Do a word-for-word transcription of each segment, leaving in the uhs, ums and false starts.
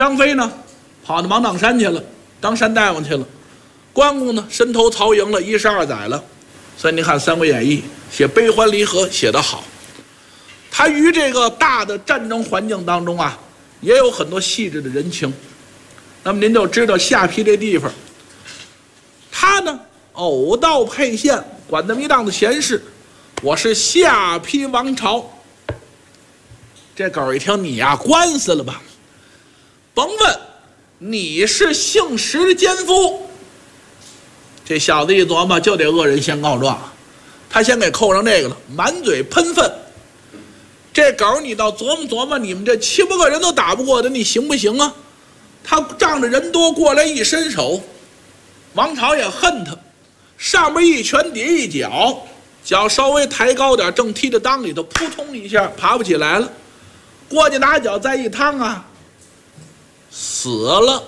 张飞呢，跑到芒砀山去了，当山大王去了。关公呢，身投曹营了，一十二载了。所以你看《三国演义》写悲欢离合写得好，他于这个大的战争环境当中啊，也有很多细致的人情。那么您就知道下邳这地方，他呢偶到沛县，管这么一档子闲事。我是下邳王朝。这狗一听，你呀官司了吧？甭问，你是姓石的奸夫。这小子一琢磨，就得恶人先告状，他先给扣上这个了，满嘴喷粪。这狗你倒琢磨琢磨，你们这七八个人都打不过他，你行不行啊？他仗着人多过来一伸手，王朝也恨他，上面一拳底下一脚，脚稍微抬高点，正踢到裆里头，扑通一下爬不起来了，过去拿脚再一趟啊，死了。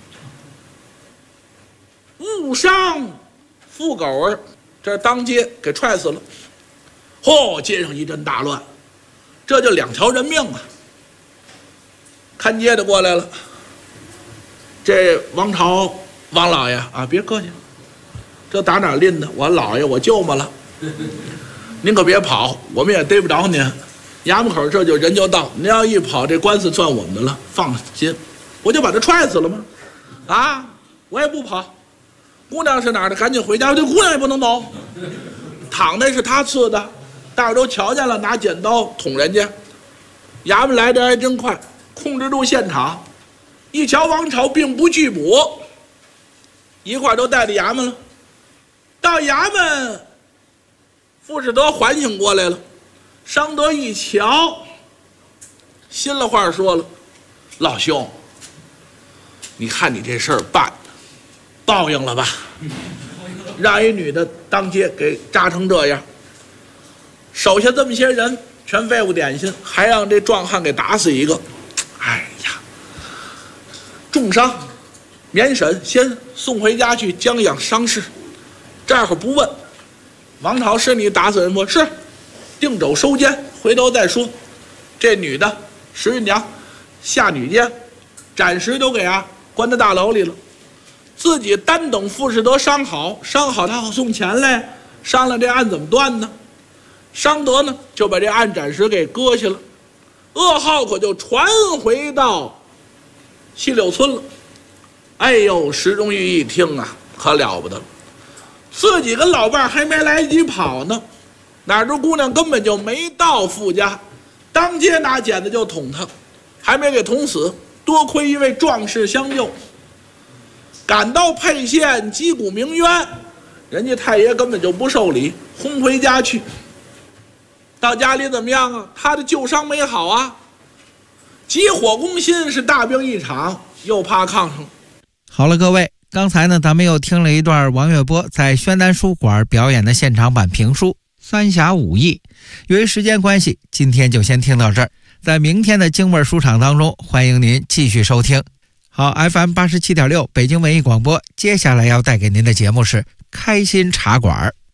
误伤副狗儿，这当街给踹死了。嚯、哦，街上一阵大乱，这就两条人命啊！看街的过来了，这王朝王老爷啊，别客气，这打哪拎的？我老爷我舅妈了，您可别跑，我们也逮不着您。衙门口这就人就到，您要一跑，这官司算我们的了。放心，我就把他踹死了吗？啊，我也不跑。姑娘是哪儿的？赶紧回家。这姑娘也不能走，躺那是他刺的，大伙都瞧见了，拿剪刀捅人家。衙门来的还真快，控制住现场。一瞧王朝并不拒捕，一块都带到衙门了。到衙门，傅士德缓醒过来了。商德一瞧，心里话说了：“老兄，你看你这事儿办。”报应了吧，让一女的当街给扎成这样，手下这么些人全废物点心，还让这壮汉给打死一个。哎呀，重伤免审，先送回家去将养伤势。这会儿不问，王朝是你打死人不？是，定肘收监，回头再说。这女的石玉娘下女监，暂时都给啊关在大牢里了。自己单等傅士德伤好，伤好他好送钱来，商量这案怎么断呢？商德呢就把这案暂时给搁下了，噩耗可就传回到西柳村了。哎呦，石中玉一听啊，可了不得了，自己跟老伴儿还没来得及跑呢，哪知姑娘根本就没到傅家，当街拿剪子就捅他，还没给捅死，多亏一位壮士相救。赶到沛县击鼓鸣冤，人家太爷根本就不受理，轰回家去。到家里怎么样啊？他的旧伤没好啊，急火攻心，是大病一场，又趴炕上。 好了，各位，刚才呢，咱们又听了一段王月波在宣丹书馆表演的现场版评书《三峡五义》。由于时间关系，今天就先听到这儿。在明天的京味书场当中，欢迎您继续收听。好 ，F M 八十七点六 北京文艺广播，接下来要带给您的节目是开心茶馆。